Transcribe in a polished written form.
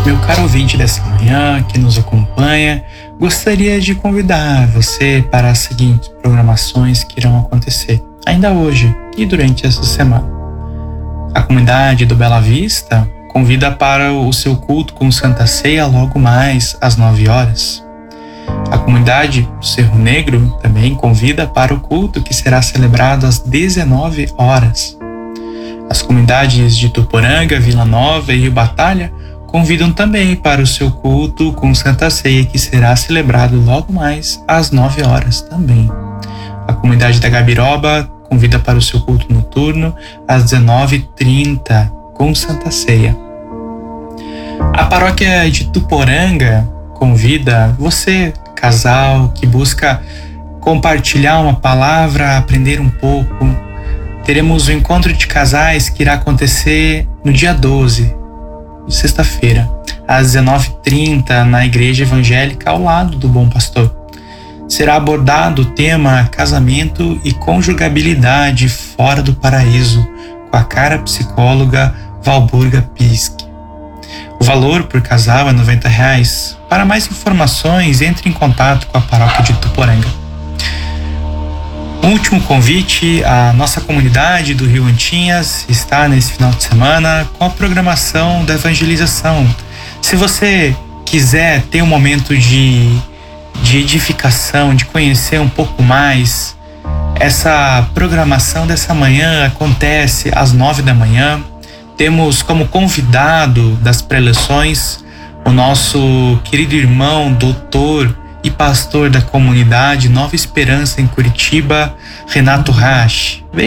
Meu caro ouvinte dessa manhã que nos acompanha, gostaria de convidar você para as seguintes programações que irão acontecer ainda hoje e durante essa semana. A comunidade do Bela Vista convida para o seu culto com Santa Ceia logo mais às 9 horas. A comunidade do Cerro Negro também convida para o culto que será celebrado às 19 horas. As comunidades de Tuporanga, Vila Nova e Rio Batalha convidam também para o seu culto com Santa Ceia, que será celebrado logo mais às 9 horas também. A comunidade da Gabiroba convida para o seu culto noturno às 19h30 com Santa Ceia. A paróquia de Tuporanga convida você, casal, que busca compartilhar uma palavra, aprender um pouco. Teremos o encontro de casais que irá acontecer no dia 12, sexta-feira, às 19h30, na Igreja Evangélica ao lado do Bom Pastor. Será abordado o tema casamento e conjugabilidade fora do paraíso, com a cara psicóloga Valburga Pisk. O valor por casal é R$90. Para mais informações, entre em contato com a paróquia de Tuporanga. Último convite, a nossa comunidade do Rio Antinhas está nesse final de semana com a programação da evangelização. Se você quiser ter um momento de edificação, de conhecer um pouco mais, essa programação dessa manhã acontece às 9 da manhã. Temos como convidado das preleções o nosso querido irmão, doutor e pastor da comunidade Nova Esperança em Curitiba, Renato Rasch.